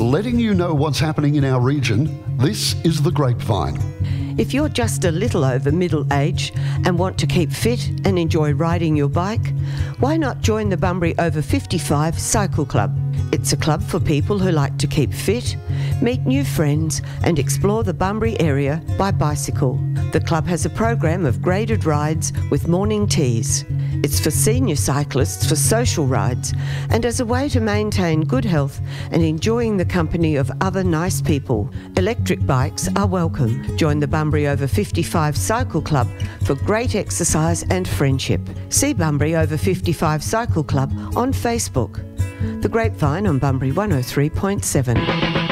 letting you know what's happening in our region. This is The Grapevine. If you're just a little over middle age and want to keep fit and enjoy riding your bike, why not join the Bunbury Over 55 Cycle Club? It's a club for people who like to keep fit, meet new friends and explore the Bunbury area by bicycle. The club has a program of graded rides with morning teas. It's for senior cyclists for social rides and as a way to maintain good health and enjoying the company of other nice people. Electric bikes are welcome. Join the Bunbury Over 55 Cycle Club for great exercise and friendship. See Bunbury Over 55 Cycle Club on Facebook. The Grapevine on Bunbury 103.7.